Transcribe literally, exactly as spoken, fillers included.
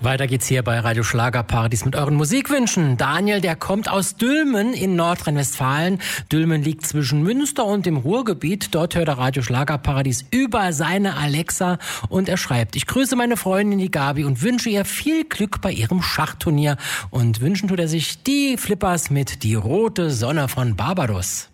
Weiter geht's hier bei Radio Schlagerparadies mit euren Musikwünschen. Daniel, der kommt aus Dülmen in Nordrhein-Westfalen. Dülmen liegt zwischen Münster und dem Ruhrgebiet. Dort hört er Radio Schlagerparadies über seine Alexa und er schreibt: Ich grüße meine Freundin, die Gabi, und wünsche ihr viel Glück bei ihrem Schachturnier. Und wünschen tut er sich die Flippers mit Die rote Sonne von Barbados.